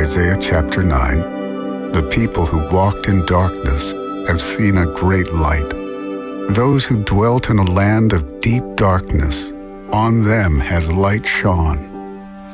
Isaiah chapter 9, the people who walked in darkness have seen a great light. Those who dwelt in a land of deep darkness, on them has light shone.